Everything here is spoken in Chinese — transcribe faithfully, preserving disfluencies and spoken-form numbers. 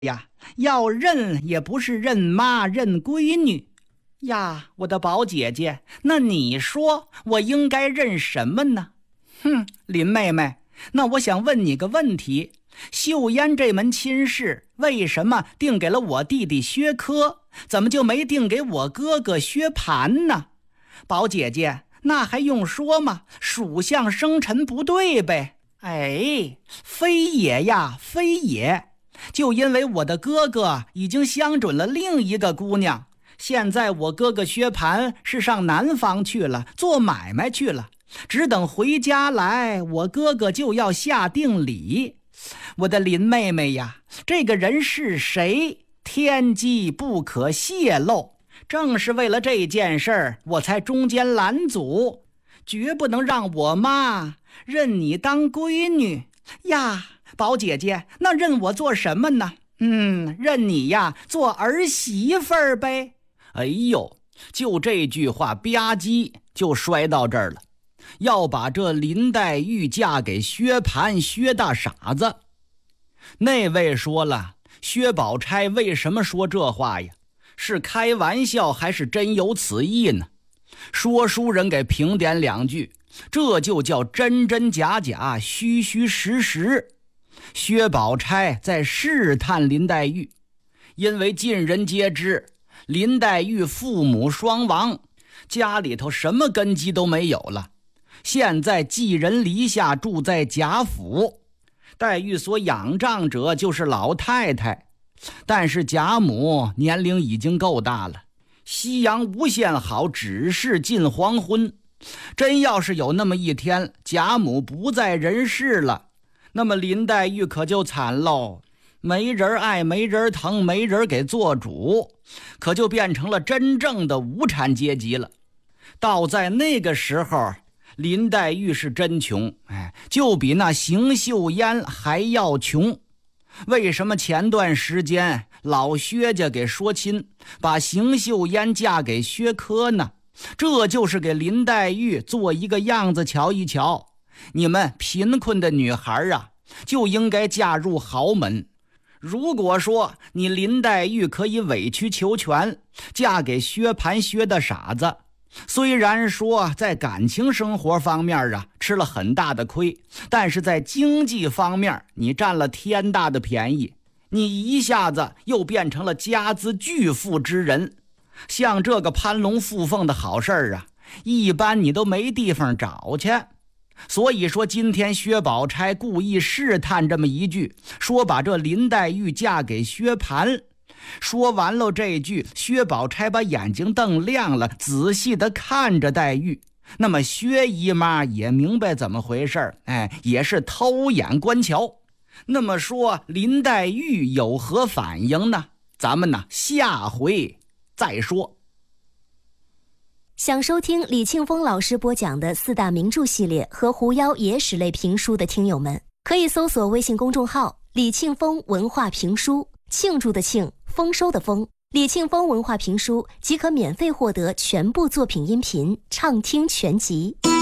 呀，要认也不是认妈认闺女呀，我的宝姐姐，那你说我应该认什么呢？哼，林妹妹，那我想问你个问题，秀烟这门亲事为什么定给了我弟弟薛科，怎么就没定给我哥哥薛蟠呢？宝姐姐，那还用说吗？属相生辰不对呗。哎，非也呀，非也，就因为我的哥哥已经相准了另一个姑娘，现在我哥哥薛蟠是上南方去了，做买卖去了，只等回家来，我哥哥就要下定礼。我的林妹妹呀，这个人是谁，天机不可泄露，正是为了这件事儿，我才中间拦阻，绝不能让我妈认你当闺女呀。宝姐姐，那认我做什么呢？嗯，认你呀做儿媳妇儿呗。哎呦，就这句话吧唧就摔到这儿了，要把这林黛玉嫁给薛蟠薛大傻子。那位说了，薛宝钗为什么说这话呀？是开玩笑还是真有此意呢？说书人给评点两句，这就叫真真假假，虚虚实实。薛宝钗在试探林黛玉，因为尽人皆知，林黛玉父母双亡，家里头什么根基都没有了，现在寄人篱下，住在贾府。黛玉所仰仗者就是老太太，但是贾母年龄已经够大了，夕阳无限好，只是近黄昏。真要是有那么一天，贾母不在人世了，那么林黛玉可就惨喽，没人爱，没人疼，没人给做主，可就变成了真正的无产阶级了。到在那个时候，林黛玉是真穷，哎，就比那邢岫烟还要穷。为什么前段时间老薛家给说亲，把邢岫烟嫁给薛科呢？这就是给林黛玉做一个样子瞧一瞧。你们贫困的女孩啊，就应该嫁入豪门。如果说你林黛玉可以委曲求全，嫁给薛蟠薛的傻子，虽然说在感情生活方面啊吃了很大的亏，但是在经济方面你占了天大的便宜，你一下子又变成了家资巨富之人。像这个攀龙附凤的好事儿啊，一般你都没地方找去。所以说今天薛宝钗故意试探这么一句，说把这林黛玉嫁给薛蟠。说完了这句，薛宝钗把眼睛瞪亮了，仔细地看着黛玉。那么薛姨妈也明白怎么回事，哎，也是偷眼观瞧。那么说林黛玉有何反应呢？咱们呢下回再说。 想收听李庆峰老师播讲的四大名著系列和狐妖野史类评书的听友们，可以搜索微信公众号李庆峰文化评书，庆祝的庆，丰收的丰，李庆峰文化评书即可免费获得全部作品音频畅听全集。